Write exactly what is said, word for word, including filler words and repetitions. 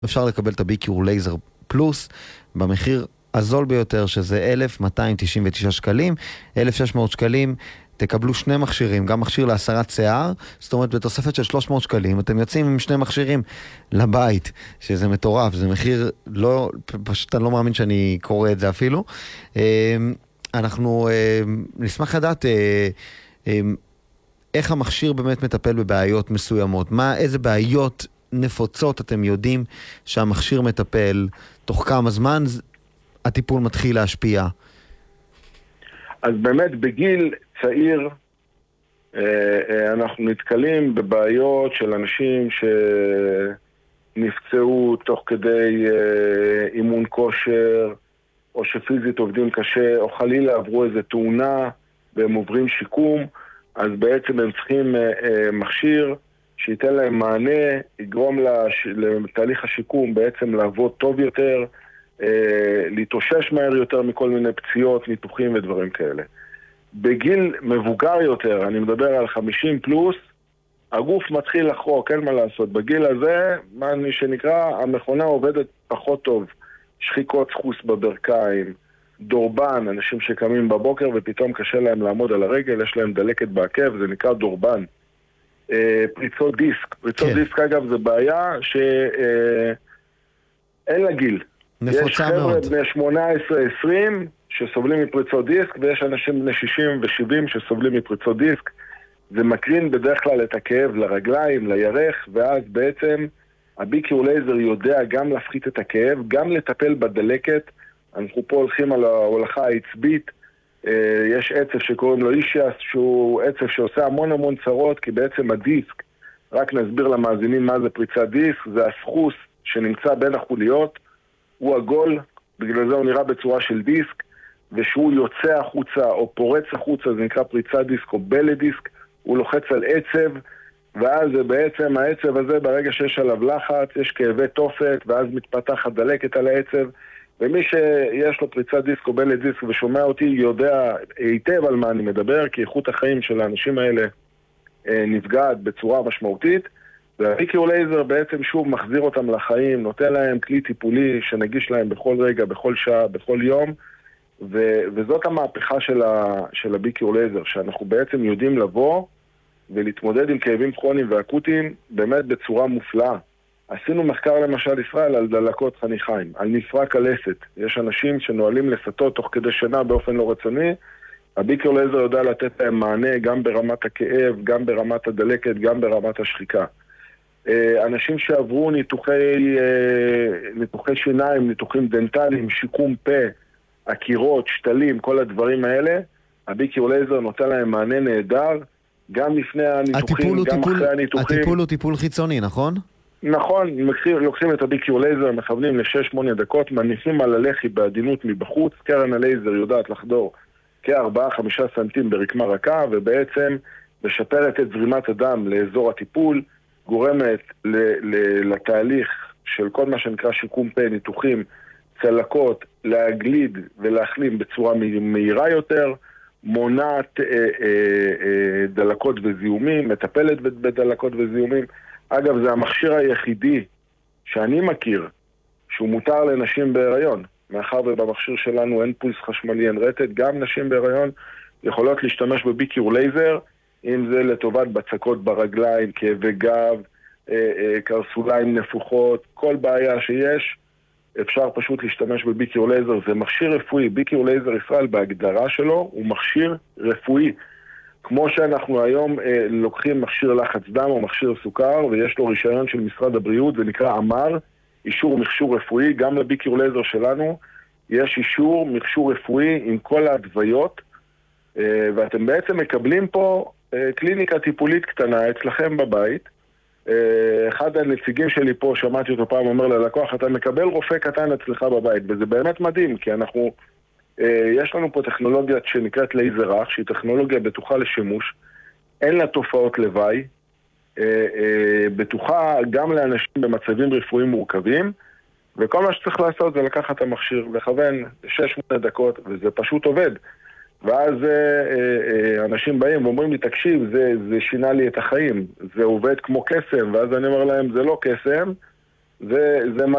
אפשר לקבל את הביקיור לייזר פלוס במחיר הזול ביותר, שזה אלף מאתיים תשעים ותשעה שקלים. אלף ושש מאות שקלים תקבלו שני מכשירים, גם מכשיר להסרת שיער, זאת אומרת בתוספת של שלוש מאות שקלים אתם יוצאים עם שני מכשירים לבית, שזה מטורף, זה מחיר לא, פשוט אני לא מאמין שאני קורא את זה אפילו. אנחנו נשמח לדעת איך המכשיר באמת מטפל בבעיות מסוימות, מה, איזה בעיות נפוצות אתם יודעים שהמכשיר מטפל, תוך כמה זמן הטיפול מתחיל להשפיע? אז באמת בגיל צעיר אנחנו נתקלים בבעיות של אנשים שנפצעו תוך כדי אימון כושר, או שפיזית עובדים קשה, או חלילה עברו איזו תאונה והם עוברים שיקום. אז בעצם הם צריכים מכשיר שייתן להם מענה, יגרום לתהליך השיקום בעצם לעבוד טוב יותר, להתאושש מהר יותר מכל מיני פציעות, ניתוחים ודברים כאלה. בגיל מבוגר יותר, אני מדבר על חמישים פלוס, הגוף מתחיל לחרוק, אין מה לעשות. בגיל הזה, מה שנקרא, המכונה עובדת פחות טוב. שחיקות סחוס בברכיים, דורבן, אנשים שקמים בבוקר ופתאום קשה להם לעמוד על הרגל, יש להם דלקת בעקב, זה נקרא דורבן. פריצות דיסק. פריצות כן. דיסק אגב זה בעיה שאין לה גיל. יש חבר'ה בני שמונה עשרה עשרים שסובלים מפריצות דיסק, ויש אנשים בני שישים ו-שבעים שסובלים מפריצות דיסק. זה מקרין בדרך כלל את הכאב לרגליים, לירך, ואז בעצם הביקיור לייזר יודע גם להפחית את הכאב, גם לטפל בדלקת. אנחנו פה הולכים על ההולכה העצבית. יש עצב שקוראים לו אישיאס, שהוא עצב שעושה המון המון צרות, כי בעצם הדיסק, רק נסביר למאזינים מה זה פריצת דיסק, זה הסחוס שנמצא בין החוליות, הוא עגול, בגלל זה הוא נראה בצורה של דיסק, ושהוא יוצא החוצה או פורץ החוצה, זה נקרא פריצת דיסק או בלט דיסק, הוא לוחץ על עצב, ואז זה בעצם העצב הזה, ברגע שיש עליו לחץ, יש כאבי תופת, ואז מתפתחת דלקת על העצב, ומי שיש לו פריצת דיסק או בלט דיסק ושומע אותי יודע היטב על מה אני מדבר, כי איכות החיים של האנשים האלה נפגעת בצורה משמעותית, והביקיור לייזר בעצם שוב מחזיר אותם לחיים, נותן להם כלי טיפולי שנגיש להם בכל רגע, בכל שעה, בכל יום, ו- וזאת המהפכה של, ה- של הביקיור לייזר, שאנחנו בעצם יודעים לבוא ולהתמודד עם כאבים כרוניים ואקוטיים באמת בצורה מופלאה. עשינו מחקר למשל ישראל על דלקות חניכיים, על נפרק הלסת. יש אנשים שנועלים לסתות תוך כדי שינה באופן לא רצוני, הביקיור לייזר יודע לתת להם מענה גם ברמת הכאב, גם ברמת הדלקת, גם ברמת השחיקה. אנשים שעברו ניתוחי, ניתוחי שיניים, ניתוחים דנטליים, שיקום פה, עקירות, שתלים, כל הדברים האלה, הביקיור לייזר נותן להם מענה נהדר, גם לפני הניתוחים, גם טיפול, אחרי הניתוחים. הטיפול הוא טיפול חיצוני, נכון? נכון, לוקחים את הביקיור לייזר, מכוונים ל-שש שמונה דקות, מניחים על הלחי בעדינות מבחוץ, קרן הלייזר יודעת לחדור כ-ארבעה חמישה סנטים ברקמה רכה, ובעצם משפרת את זרימת הדם לאזור הטיפול, גורמת ל- ל- לתהליך של כל מה שנקרא שיקום פה, ניתוחים, צלקות, להגליד ולהחלים בצורה מהירה יותר, מונעת אה, אה, אה, דלקות וזיהומים, מטפלת בדלקות וזיהומים. אגב, זה המכשיר היחידי שאני מכיר שהוא מותר לנשים בהיריון, מאחר ובמכשיר שלנו אין פולס חשמלי, אין רטט, גם נשים בהיריון יכולות להשתמש בביקיור לייזר, אם זה לטובת בצקות ברגליים, כאבי גב, קרסוליים נפוחות, כל בעיה שיש, אפשר פשוט להשתמש בביקיור לייזר. זה מכשיר רפואי, ביקיור לייזר ישראל בהגדרה שלו הוא מכשיר רפואי. כמו שאנחנו היום אה, לוקחים מכשיר לחץ דם או מכשיר סוכר, ויש לו רישיון של משרד הבריאות, זה נקרא אמר, אישור מכשור רפואי, גם לביקיור לייזר שלנו יש אישור מכשור רפואי עם כל ההדוויות, אה, ואתם בעצם מקבלים פה אה, קליניקה טיפולית קטנה אצלכם בבית. אה, אחד הנציגים שלי פה, שמעתי אותו פעם, אומר ללקוח, אתה מקבל רופא קטן אצלך בבית, וזה באמת מדהים, כי אנחנו... יש לנו פה טכנולוגיה שנקראת לייזר רך, שהיא טכנולוגיה בטוחה לשימוש, אין לה תופעות לוואי, בטוחה גם לאנשים במצבים רפואיים מורכבים, וכל מה שצריך לעשות זה לקחת את המכשיר, לכוון שש שמונה דקות, וזה פשוט עובד. ואז אנשים באים ואומרים לי, תקשיב, זה, זה שינה לי את החיים, זה עובד כמו קסם, ואז אני אומר להם, זה לא קסם, זה, זה